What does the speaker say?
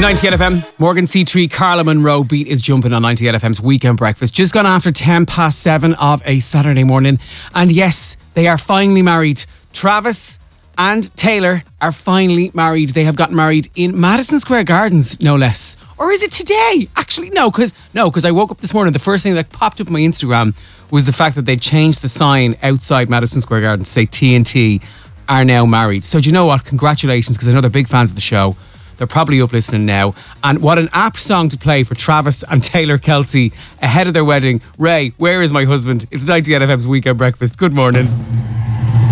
98 FM, Morgan C3, Carla Monroe beat is jumping on 98 FM's Weekend Breakfast. Just gone after 7:10 of a Saturday morning. And yes, they are finally married. Travis and Taylor are finally married. They have gotten married in Madison Square Gardens, no less. Or is it today? Actually, no, because I woke up this morning. The first thing that popped up on my Instagram was the fact that they changed the sign outside Madison Square Gardens to say TNT are now married. So do you know what? Congratulations, because I know they're big fans of the show. They're probably up listening now. And what an apt song to play for Travis and Taylor Kelsey ahead of their wedding. Ray, where is my husband? It's 98 FM's Weekend Breakfast. Good morning.